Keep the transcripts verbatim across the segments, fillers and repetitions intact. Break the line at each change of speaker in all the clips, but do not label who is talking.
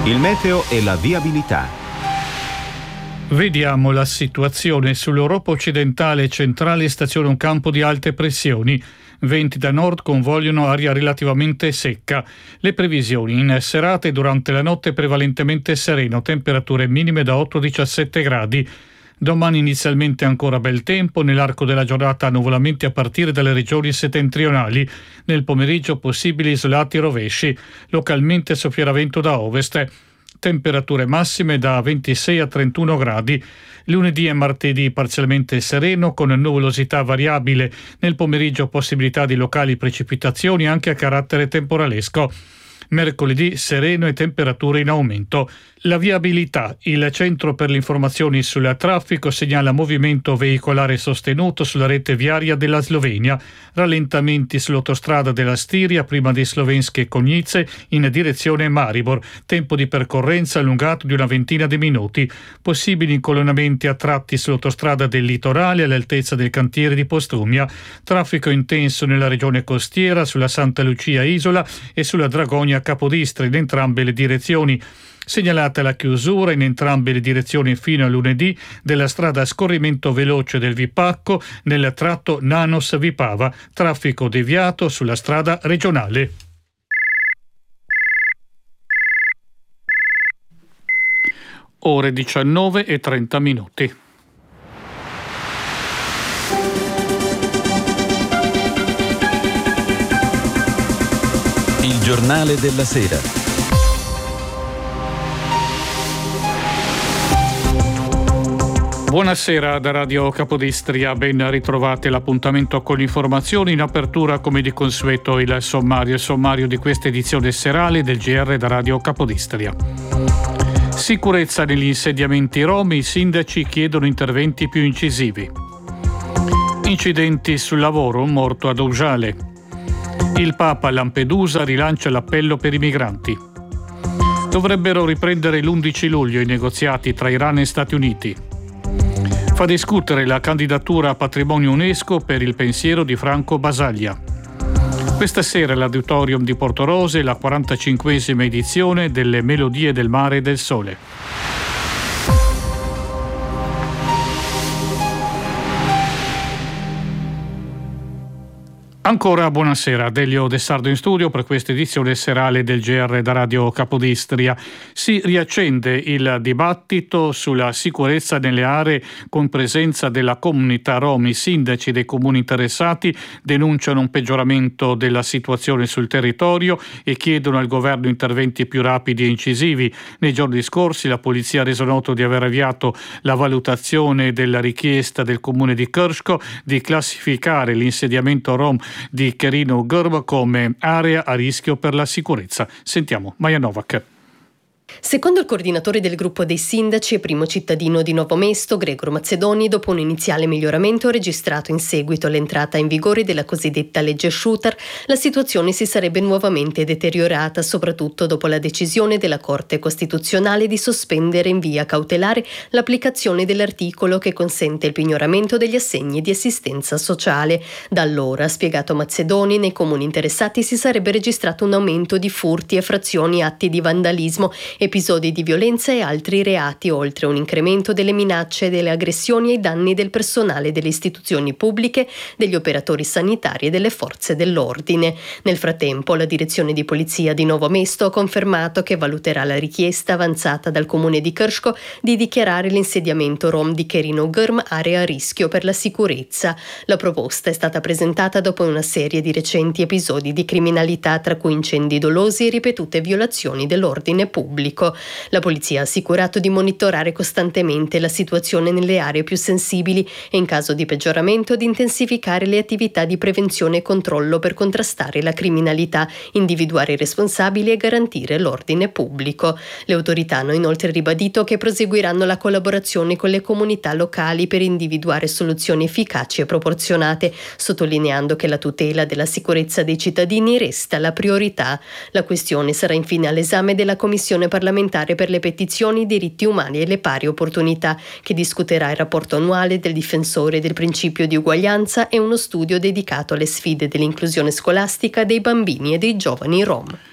Il meteo e la viabilità.
Vediamo la situazione. Sull'Europa occidentale e centrale staziona un campo di alte pressioni. Venti da nord convogliano aria relativamente secca. Le previsioni: in serata e durante la notte prevalentemente sereno, temperature minime da otto a diciassette gradi. Domani inizialmente ancora bel tempo, nell'arco della giornata nuvolamenti a partire dalle regioni settentrionali. Nel pomeriggio possibili isolati rovesci, localmente soffierà vento da ovest. Temperature massime da ventisei a trentuno gradi. Lunedì e martedì parzialmente sereno con nuvolosità variabile. Nel pomeriggio possibilità di locali precipitazioni anche a carattere temporalesco. Mercoledì sereno e temperature in aumento. La viabilità. Il Centro per le informazioni sul traffico segnala movimento veicolare sostenuto sulla rete viaria della Slovenia. Rallentamenti sull'autostrada della Stiria prima di Slovenske Konjice in direzione Maribor. Tempo di percorrenza allungato di una ventina di minuti. Possibili incolonnamenti a tratti sull'autostrada del litorale all'altezza del cantiere di Postumia. Traffico intenso nella regione costiera, sulla Santa Lucia Isola e sulla Dragonia Capodistria in entrambe le direzioni. Segnalata la chiusura in entrambe le direzioni fino a lunedì della strada a scorrimento veloce del Vipacco nel tratto Nanos-Vipava, traffico deviato sulla strada regionale. Ore diciannove e trenta minuti.
Il giornale della sera.
Buonasera da Radio Capodistria, ben ritrovate l'appuntamento con l'informazione. In apertura, come di consueto, il sommario, il sommario di questa edizione serale del G R da Radio Capodistria. Sicurezza negli insediamenti rom, i sindaci chiedono interventi più incisivi. Incidenti sul lavoro, un morto ad Oujale. Il Papa a Lampedusa rilancia l'appello per i migranti. Dovrebbero riprendere l'undici luglio i negoziati tra Iran e Stati Uniti. Fa discutere la candidatura a patrimonio UNESCO per il pensiero di Franco Basaglia. Questa sera all'Auditorium di Portorose la quarantacinquesima edizione delle Melodie del Mare e del Sole. Ancora buonasera, Delio De Sardo in studio per questa edizione serale del G R da Radio Capodistria. Si riaccende il dibattito sulla sicurezza nelle aree con presenza della comunità rom. I sindaci dei comuni interessati denunciano un peggioramento della situazione sul territorio e chiedono al governo interventi più rapidi e incisivi. Nei giorni scorsi la polizia ha reso noto di aver avviato la valutazione della richiesta del comune di Krško di classificare l'insediamento rom di Cherino Grm come area a rischio per la sicurezza. Sentiamo Maja Novak.
Secondo il coordinatore del gruppo dei sindaci e primo cittadino di Novo Mesto, Gregor Mazzedoni, dopo un iniziale miglioramento registrato in seguito all'entrata in vigore della cosiddetta legge Shooter, la situazione si sarebbe nuovamente deteriorata, soprattutto dopo la decisione della Corte Costituzionale di sospendere in via cautelare l'applicazione dell'articolo che consente il pignoramento degli assegni di assistenza sociale. Da allora, ha spiegato Mazzedoni, nei comuni interessati si sarebbe registrato un aumento di furti, effrazioni, atti di vandalismo, episodi di violenza e altri reati, oltre a un incremento delle minacce e delle aggressioni ai danni del personale delle istituzioni pubbliche, degli operatori sanitari e delle forze dell'ordine. Nel frattempo, la direzione di polizia di Novo Mesto ha confermato che valuterà la richiesta avanzata dal comune di Krško di dichiarare l'insediamento rom di Cherino Grm area a rischio per la sicurezza. La proposta è stata presentata dopo una serie di recenti episodi di criminalità, tra cui incendi dolosi e ripetute violazioni dell'ordine pubblico. La polizia ha assicurato di monitorare costantemente la situazione nelle aree più sensibili e in caso di peggioramento di intensificare le attività di prevenzione e controllo per contrastare la criminalità, individuare i responsabili e garantire l'ordine pubblico. Le autorità hanno inoltre ribadito che proseguiranno la collaborazione con le comunità locali per individuare soluzioni efficaci e proporzionate, sottolineando che la tutela della sicurezza dei cittadini resta la priorità. La questione sarà infine all'esame della Commissione parlamentare per le petizioni, i diritti umani e le pari opportunità, che discuterà il rapporto annuale del difensore del principio di uguaglianza e uno studio dedicato alle sfide dell'inclusione scolastica dei bambini e dei giovani rom.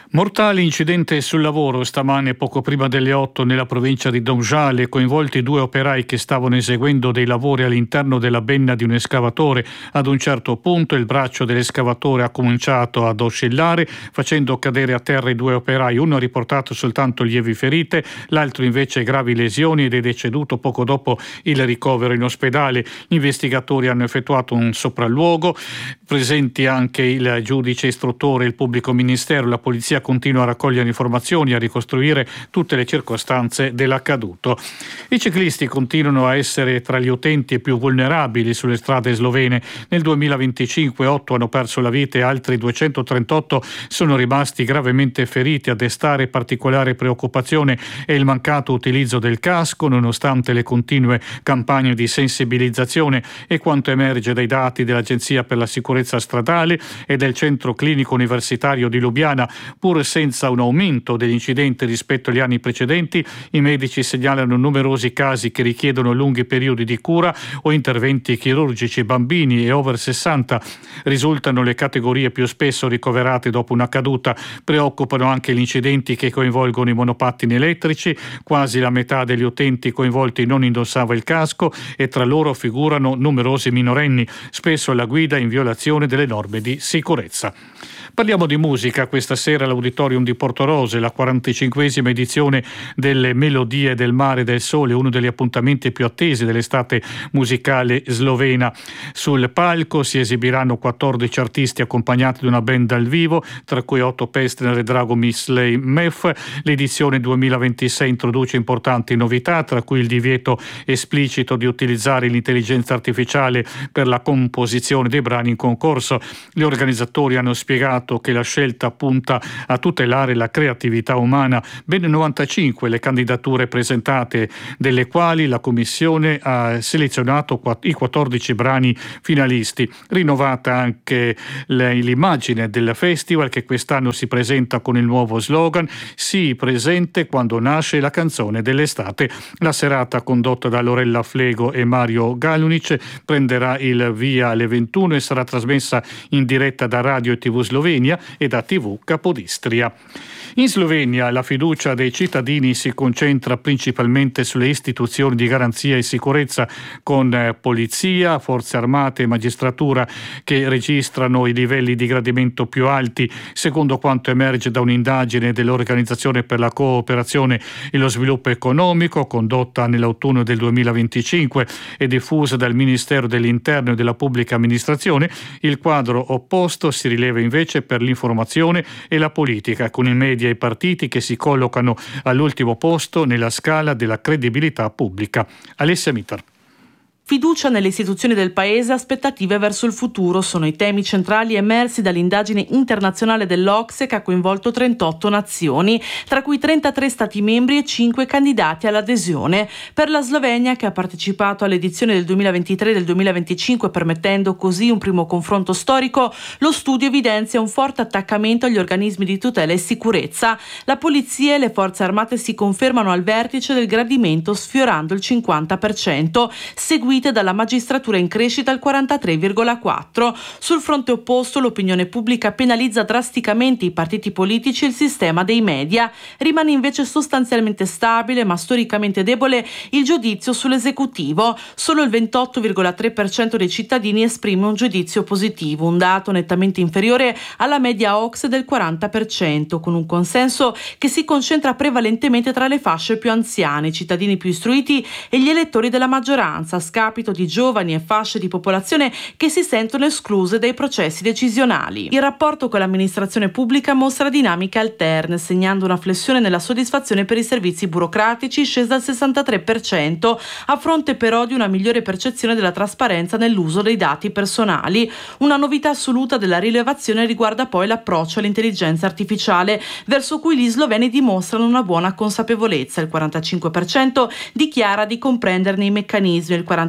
Mortale incidente sul lavoro stamane poco prima delle otto nella provincia di Domžale, coinvolti due operai che stavano eseguendo dei lavori all'interno della benna di un escavatore. Ad un certo punto il braccio dell'escavatore ha cominciato ad oscillare facendo cadere a terra i due operai. Uno ha riportato soltanto lievi ferite, l'altro invece gravi lesioni ed è deceduto poco dopo il ricovero in ospedale. Gli investigatori hanno effettuato un sopralluogo, presenti anche il giudice istruttore e il pubblico ministero. La polizia continua a raccogliere informazioni e a ricostruire tutte le circostanze dell'accaduto. I ciclisti continuano a essere tra gli utenti più vulnerabili sulle strade slovene. Nel duemilaventicinque otto hanno perso la vita e altri duecentotrentotto sono rimasti gravemente feriti. A destare particolare preoccupazione è il mancato utilizzo del casco, nonostante le continue campagne di sensibilizzazione, e quanto emerge dai dati dell'Agenzia per la sicurezza stradale e del Centro Clinico Universitario di Lubiana. Pur senza un aumento degli incidenti rispetto agli anni precedenti, i medici segnalano numerosi casi che richiedono lunghi periodi di cura o interventi chirurgici. Bambini e over sessanta risultano le categorie più spesso ricoverate dopo una caduta. Preoccupano anche gli incidenti che coinvolgono i monopattini elettrici. Quasi la metà degli utenti coinvolti non indossava il casco e tra loro figurano numerosi minorenni, spesso alla guida in violazione delle norme di sicurezza. Parliamo di musica. Questa sera all'Auditorium di Portorose, la quarantacinquesima edizione delle Melodie del Mare e del Sole, uno degli appuntamenti più attesi dell'estate musicale slovena. Sul palco si esibiranno quattordici artisti accompagnati da una band dal vivo, tra cui Otto Pestner e Dragomislav Mef. L'edizione duemilaventisei introduce importanti novità, tra cui il divieto esplicito di utilizzare l'intelligenza artificiale per la composizione dei brani in concorso. Gli organizzatori hanno spiegato che la scelta punta a tutelare la creatività umana. Ben novantacinque le candidature presentate, delle quali la Commissione ha selezionato i quattordici brani finalisti. Rinnovata anche l'immagine del festival, che quest'anno si presenta con il nuovo slogan "Sii presente quando nasce la canzone dell'estate". La serata, condotta da Lorella Flego e Mario Galunic, prenderà il via alle ventuno e sarà trasmessa in diretta da Radio e tivù Slovenia e da tivù Capodistria. In Slovenia la fiducia dei cittadini si concentra principalmente sulle istituzioni di garanzia e sicurezza, con polizia, forze armate e magistratura che registrano i livelli di gradimento più alti, secondo quanto emerge da un'indagine dell'Organizzazione per la cooperazione e lo sviluppo economico condotta nell'autunno del duemilaventicinque e diffusa dal Ministero dell'Interno e della Pubblica Amministrazione. Il quadro opposto si rileva invece per l'informazione e la politica, con i media e i partiti che si collocano all'ultimo posto nella scala della credibilità pubblica. Alessia Mitar.
Fiducia nelle istituzioni del paese, aspettative verso il futuro sono i temi centrali emersi dall'indagine internazionale dell'O C S E che ha coinvolto trentotto nazioni, tra cui trentatré stati membri e cinque candidati all'adesione. Per la Slovenia, che ha partecipato all'edizione del duemilaventitré e del duemilaventicinque, permettendo così un primo confronto storico, lo studio evidenzia un forte attaccamento agli organismi di tutela e sicurezza. La polizia e le forze armate si confermano al vertice del gradimento, sfiorando il cinquanta per cento, seguito dalla magistratura in crescita al quarantatré virgola quattro. Sul fronte opposto, l'opinione pubblica penalizza drasticamente i partiti politici e il sistema dei media. Rimane invece sostanzialmente stabile, ma storicamente debole, il giudizio sull'esecutivo. Solo il ventotto virgola tre per cento dei cittadini esprime un giudizio positivo, un dato nettamente inferiore alla media O C S E del quaranta per cento, con un consenso che si concentra prevalentemente tra le fasce più anziane, i cittadini più istruiti e gli elettori della maggioranza, a scapito di giovani e fasce di popolazione che si sentono escluse dai processi decisionali. Il rapporto con l'amministrazione pubblica mostra dinamiche alterne, segnando una flessione nella soddisfazione per i servizi burocratici, scesa al sessantatré per cento, a fronte però di una migliore percezione della trasparenza nell'uso dei dati personali. Una novità assoluta della rilevazione riguarda poi l'approccio all'intelligenza artificiale, verso cui gli sloveni dimostrano una buona consapevolezza. Il quarantacinque per cento dichiara di comprenderne i meccanismi, il quaranta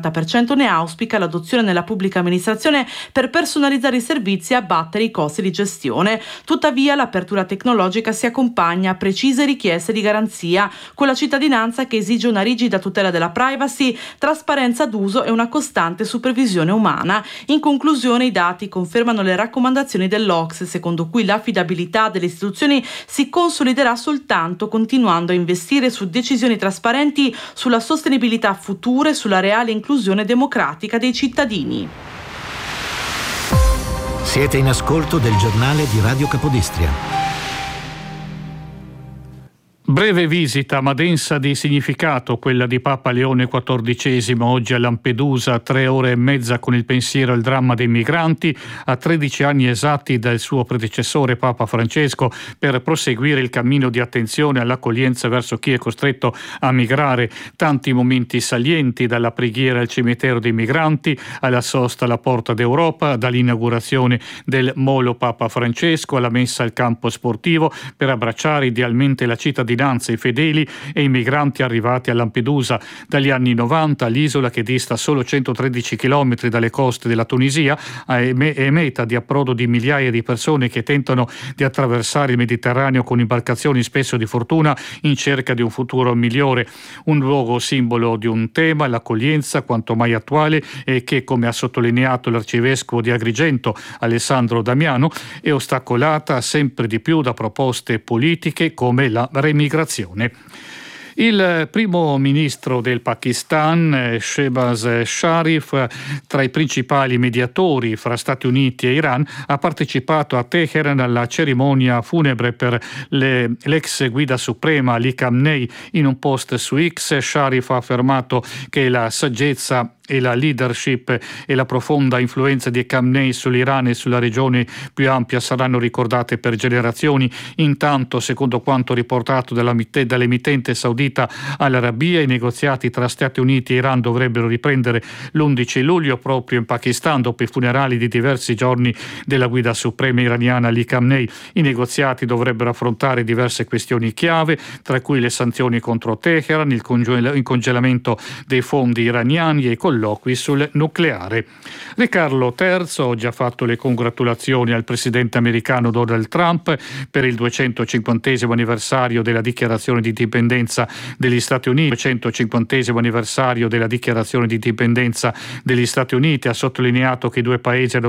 cinquanta per cento ne auspica l'adozione nella pubblica amministrazione per personalizzare i servizi e abbattere i costi di gestione. Tuttavia l'apertura tecnologica si accompagna a precise richieste di garanzia, con la cittadinanza che esige una rigida tutela della privacy, trasparenza d'uso e una costante supervisione umana. In conclusione, i dati confermano le raccomandazioni dell'Ocse, secondo cui l'affidabilità delle istituzioni si consoliderà soltanto continuando a investire su decisioni trasparenti, sulla sostenibilità futura e sulla reale inclusione democratica dei cittadini.
Siete in ascolto del giornale di Radio Capodistria.
Breve visita ma densa di significato quella di Papa Leone quattordicesimo oggi a Lampedusa, tre ore e mezza con il pensiero e il dramma dei migranti, a tredici anni esatti dal suo predecessore Papa Francesco, per proseguire il cammino di attenzione all'accoglienza verso chi è costretto a migrare. Tanti momenti salienti, dalla preghiera al cimitero dei migranti, alla sosta alla Porta d'Europa, dall'inaugurazione del Molo Papa Francesco alla messa al campo sportivo, per abbracciare idealmente la cittadinanza, i fedeli e i migranti arrivati a Lampedusa. Dagli anni novanta l'isola, che dista solo centotredici chilometri dalle coste della Tunisia, è meta di approdo di migliaia di persone che tentano di attraversare il Mediterraneo con imbarcazioni spesso di fortuna in cerca di un futuro migliore. Un luogo simbolo di un tema, l'accoglienza, quanto mai attuale, e che, come ha sottolineato l'arcivescovo di Agrigento Alessandro Damiano, è ostacolata sempre di più da proposte politiche come la remigrazione. Il primo ministro del Pakistan, Shehbaz Sharif, tra i principali mediatori fra Stati Uniti e Iran, ha partecipato a Teheran alla cerimonia funebre per le, l'ex guida suprema Ali Khamenei. In un post su X, Sharif ha affermato che la saggezza e la leadership e la profonda influenza di Khamenei sull'Iran e sulla regione più ampia saranno ricordate per generazioni. Intanto, secondo quanto riportato dall'emittente saudita Al Arabiya, i negoziati tra Stati Uniti e Iran dovrebbero riprendere l'undici luglio proprio in Pakistan, dopo i funerali di diversi giorni della guida suprema iraniana Ali Khamenei. I negoziati dovrebbero affrontare diverse questioni chiave, tra cui le sanzioni contro Teheran, il, congel- il congelamento dei fondi iraniani e i colloqui sul nucleare. Re Carlo terzo oggi ha fatto le congratulazioni al presidente americano Donald Trump per il duecentocinquantesimo anniversario della dichiarazione di indipendenza degli Stati Uniti. duecentocinquantesimo anniversario della dichiarazione di indipendenza degli Stati Uniti. Ha sottolineato che i due paesi hanno